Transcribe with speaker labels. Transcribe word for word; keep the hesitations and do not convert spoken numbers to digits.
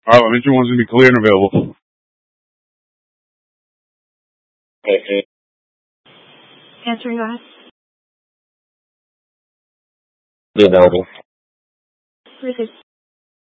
Speaker 1: All right, Mitchell wants to be clear and available.
Speaker 2: Okay.
Speaker 3: Answering that.
Speaker 2: Be available.
Speaker 3: Received.